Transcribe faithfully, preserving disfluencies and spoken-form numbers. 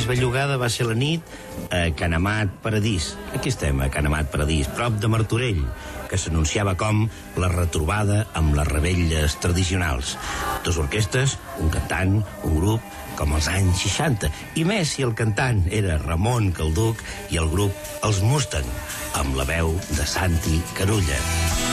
bellugada va ser la nit a Can Amat Paradís. Aquí estem, a Can Amat Paradís, prop de Martorell, que s'anunciava com la retrobada amb les revetlles tradicionals. Dos orquestes, un cantant, un grup, com als anys seixanta. I més si el cantant era Ramon Calduc i el grup Els Mustang, amb la veu de Santi Carulla.